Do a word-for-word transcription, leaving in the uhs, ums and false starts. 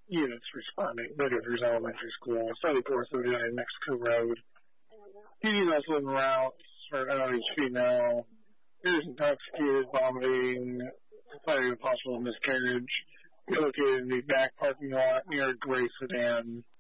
units responding. Whitaker's Elementary School, seventy-four thirty-nine Mexico Road. Heating also routes for underage female. Is intoxicated, vomiting, fighting a possible miscarriage. Located in the back parking lot near Gray Sedan.